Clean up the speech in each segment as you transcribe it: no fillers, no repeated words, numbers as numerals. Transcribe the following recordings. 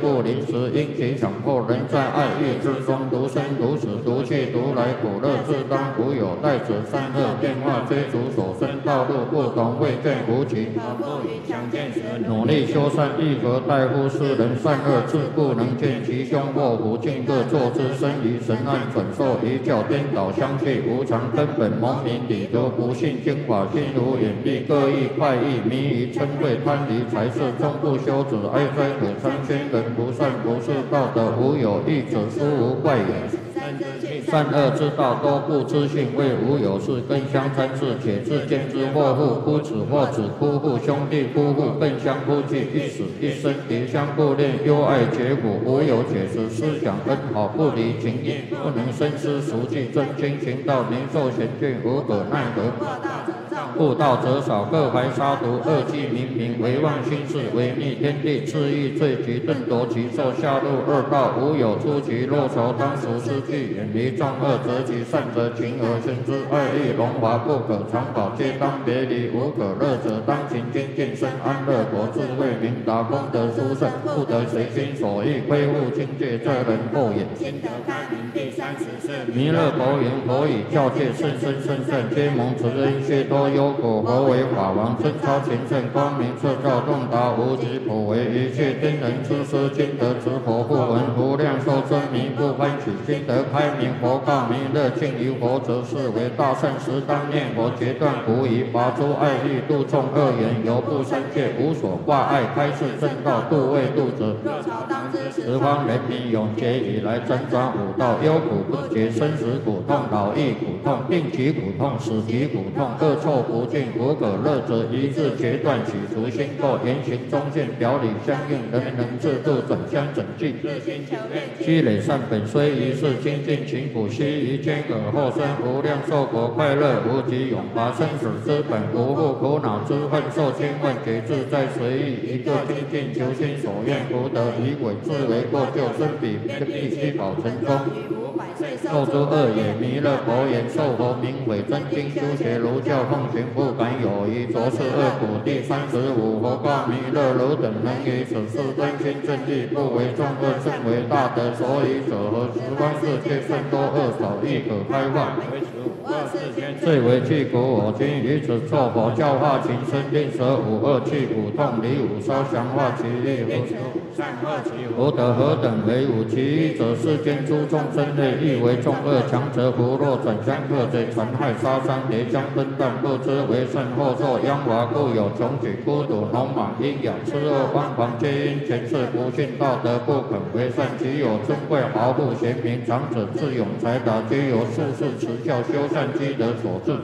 故临时因其强迫人在爱欲之中独生独死独去独来，苦乐自当无有。待此善恶变化追逐所生道路不同，未见无极。不以相见时，努力修善，亦何待乎世人善恶自不能见其凶祸福，尽各作之身于神暗，转受一教颠倒相去，无常根本蒙明理得不信经法，心如眼闭，各异快意，迷于嗔恚贪离财色，终不修止，哀哉可参宣人不善不是道德，无有义者，殊无怪也。善恶之道多不知性，为无有事更相参事，且自见之或父夫子或子夫妇兄弟夫妇更相夫妻，一死一生迭相顾恋，忧爱结果，无有解释思想恩好，不离情义，不能深思熟计，真经行道，宁受险峻，无可奈何。悟道者少，各怀杀毒，恶计冥冥，唯妄心事，违逆天地，恣意罪极，顿夺其寿，下入恶道，无有出其若愁，当除失去，远离众恶，择其善者，情而生之，爱欲荣华不可长保，皆当别离，无可乐者，当勤精进，生安乐国，智慧明达，功德殊胜，不得随心所欲，恢复境界，这人后也。心得开明第34，弥勒佛言：佛以教戒甚深甚善，皆蒙慈恩，皆多忧苦。佛为法王，真超前圣，光明彻照，洞达无极，普为一切天人之师，今得持佛不闻，无量寿真迷不欢喜，今得开明。佛告弥勒：敬于佛者，是为大圣时，当念佛，截断无疑，拔诸爱欲，度众恶缘，犹不生戒，无所挂碍，开示正道，度未度者。十方人民永劫以来，辗转五道，忧苦不绝，生死苦痛，老易苦痛，病疾苦痛，死疾苦痛，恶臭不尽，无可乐者，一字截断，取除心垢，言行中见，表里相应，人人自度，转相整具。积累善本，虽一世精进勤苦，须臾间而后生无量寿国，快乐无极，永拔生死之本，无复苦恼之恨，受千万劫自在随意，一个精进求心所愿，福德以伪自为过救，生彼必须保成功。受诸恶也。弥勒佛言：受佛名为真经，修学儒教，奉行不敢有疑，着是恶苦。第35，佛告弥勒：汝等能于此事真心正义，不为众恶，甚为大德。所以者何？十方世界甚多恶少，亦可开化。最为具苦，我今于此作佛，教化情深，令舍五恶去苦痛，离五烧，降化其意。福德何等为五？其一者，世间诸众生类，亦为众恶，强者福弱，转相克贼，残害杀伤，叠相分断，不知为甚，后受殃华，故有穷举、孤独、聋哑、阴阳、痴恶、妄狂，皆因前世不信道德，不肯为善。其有尊贵豪富、贤明长者、智勇才达，皆由术士持教修善积德所致。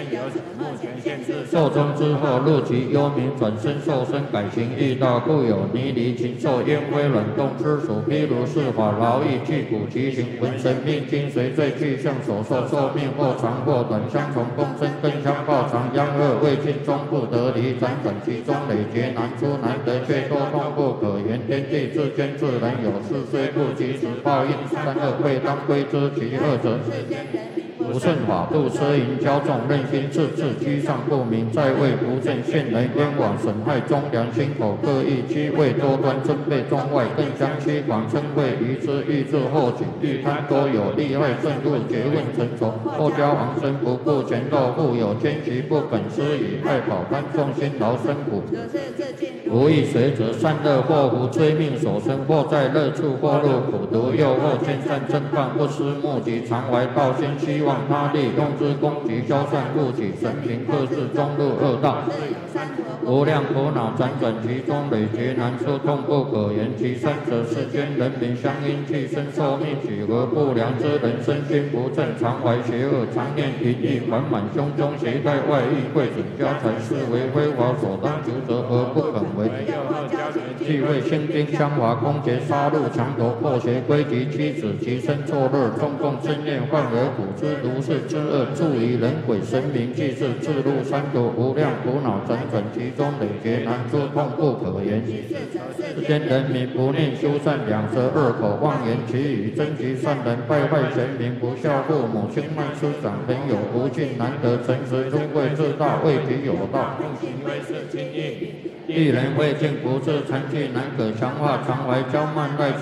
寿终之后，入其幽冥，转身受身，改行异道，故有泥离禽兽、烟灰卵动之属。譬如是法，劳役具骨其形，浑神命精随罪去向所受，寿命或长或短，相从共生，更相报偿。殃恶未尽，终不得离，辗转其中，累劫难出，难得却多痛不可言。天地之间，自然有事，虽不及时报应，善恶未当归之。其二者，不顺法度，奢淫骄纵，任心自治，居上不明，在位不正，陷人冤枉，损害忠良，心口各异，居位多端，尊卑中外，更相欺狂，称谓于之，欲自后己，欲贪多有，利害甚入，结问成仇，后交昂生，不顾前斗，富有奸奇，不肯施以爱宝，贪众辛劳生苦，无益随者，善恶祸福，追命所生，或在乐处，或入苦毒，诱惑见善正犯，不思目及，常怀道心，希望他利，用之攻击，消散故己，神平克世，终入恶道。无量苦恼辗转其中，累劫难出，痛不可言。其三者，世间人民相因去生，受命几何不良之人，身心不正，常怀邪恶，常念淫欲，缓满胸中，携带外遇，贵损家财，是为非法所当求者，而不肯为。既为心经相华，攻劫杀戮，强夺破邪，归及妻子，其身作乐，众共争念，患而苦之如是之恶，助于人鬼神明，既是自入三途，无量苦恼辗转其中，累劫难出，痛不可言。世间人民不念修善，两舌恶口，妄言其语，争其善人，败坏贤明，不孝父母，轻慢师长，朋友不敬，难得诚实，尊贵自大，为己有道，用行为是轻易。 一人未尽不是残疾，难可强化，常怀骄慢赖